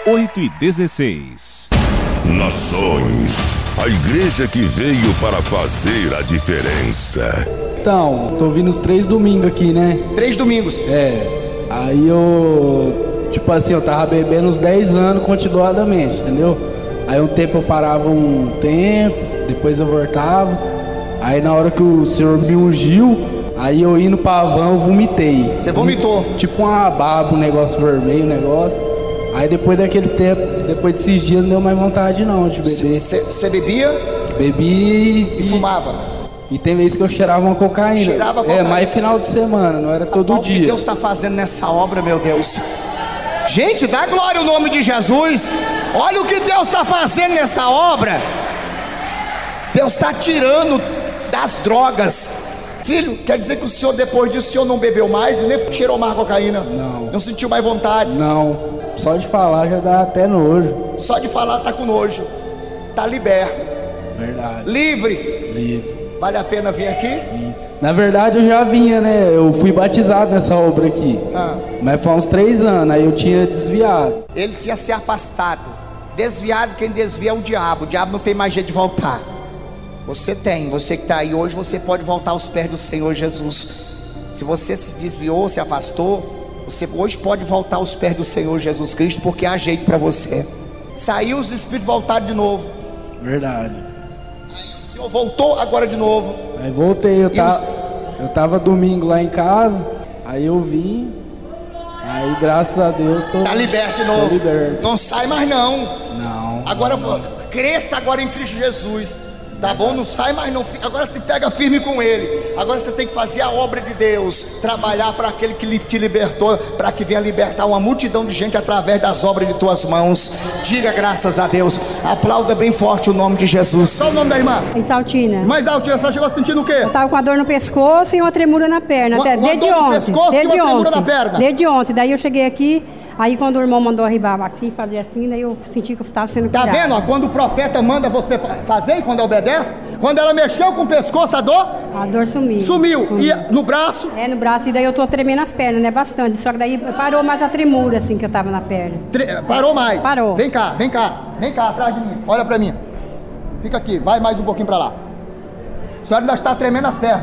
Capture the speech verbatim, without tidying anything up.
oito e dezesseis. Nações, a igreja que veio para fazer a diferença. Então, tô vindo os três domingos aqui, né? Três domingos. É, aí eu, tipo assim, eu tava bebendo uns dez anos continuadamente, entendeu? Aí um tempo eu parava um tempo, depois eu voltava. Aí na hora que o Senhor me ungiu, aí eu indo pra van, eu vomitei. Você vomitou? Tipo uma baba, um negócio vermelho, um negócio. Aí depois daquele tempo, depois desses dias, não deu mais vontade não de beber. Você bebia? Bebi e, e fumava? E tem vezes que eu cheirava uma cocaína. Cheirava cocaína? É, mas final de semana, não era todo Olha dia. O que Deus está fazendo nessa obra, meu Deus. Gente, dá glória ao nome de Jesus. Olha o que Deus está fazendo nessa obra. Deus está tirando das drogas. Filho, quer dizer que o senhor depois disso, o senhor não bebeu mais e nem cheirou mais cocaína? Não. Não sentiu mais vontade? Não. Só de falar já dá até nojo. Só de falar tá com nojo. Tá liberto. Verdade. Livre. Livre. Vale a pena vir aqui? Na verdade eu já vinha, né? Eu fui batizado nessa obra aqui. Ah. Mas foi uns três anos, aí eu tinha desviado. Ele tinha se afastado. Desviado, quem desvia é o diabo. O diabo não tem mais jeito de voltar. Você tem, você que está aí hoje, você pode voltar aos pés do Senhor Jesus. Se você se desviou, se afastou, você hoje pode voltar aos pés do Senhor Jesus Cristo, porque há jeito para você. Saiu, os espíritos voltaram de novo. Verdade. Aí o Senhor voltou agora de novo. Aí voltei, eu, ta... os... eu tava domingo lá em casa, aí eu vim, aí graças a Deus tô... Tá liberto de novo. Liberto. Não sai mais não. Não. Agora não. Cresça agora em Cristo Jesus. Tá bom? Não sai mais não. Agora se pega firme com Ele. Agora você tem que fazer a obra de Deus. Trabalhar para aquele que te libertou, para que venha libertar uma multidão de gente através das obras de tuas mãos. Diga graças a Deus. Aplauda bem forte o nome de Jesus. Qual o nome da irmã? Isaltina. Mas Altina, você chegou sentindo o quê? Eu tava com a dor no pescoço e uma tremura na perna. Uma, até uma desde dor no ontem. pescoço desde e uma tremura ontem. na perna. Desde ontem. Daí eu cheguei aqui. Aí quando o irmão mandou arribar aqui, fazer assim, daí eu senti que eu estava sendo curado. Tá vendo? Ó, quando o profeta manda você fazer e quando obedece, quando ela mexeu com o pescoço, a dor? A dor sumiu. Sumiu. sumiu. E no braço? É, no braço. E daí eu tô tremendo as pernas, né? Bastante. Só que daí parou mais a tremura, assim, que eu tava na perna. Tre... Parou mais? Parou. Vem cá, vem cá. Vem cá, atrás de mim. Olha pra mim. Fica aqui, vai mais um pouquinho pra lá. A senhora ainda está tremendo as pernas.